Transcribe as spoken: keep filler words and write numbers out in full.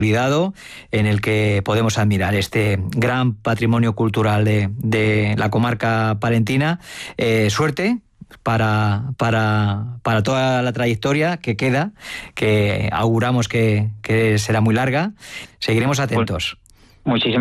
consolidado en el que podemos admirar este gran patrimonio cultural de, de la comarca palentina. Eh, suerte para, para, para toda la trayectoria que queda, que auguramos que, que será muy larga. Seguiremos atentos. Muchísimas